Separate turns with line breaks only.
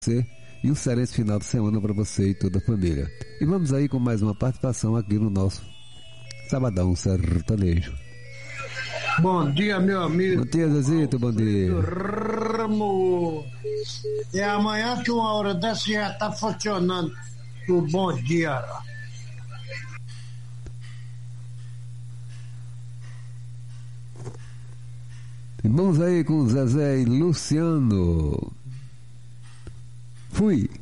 você e um excelente final de semana para você e toda a família. E vamos aí com mais uma participação aqui no nosso Sabadão Sertanejo.
Bom dia, meu amigo.
Bom dia, Zezito, bom dia.
Ramo. É amanhã que uma hora dessa já tá funcionando o bom dia.
E vamos aí com Zezé e Luciano. Fui.